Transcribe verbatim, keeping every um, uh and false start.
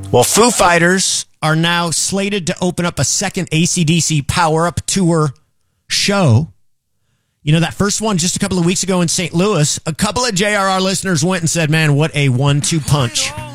Well, Foo Fighters are now slated to open up a second A C D C Power Up Tour show. You know, that first one just a couple of weeks ago in Saint Louis, a couple of J R R listeners went and said, man, what a one two punch.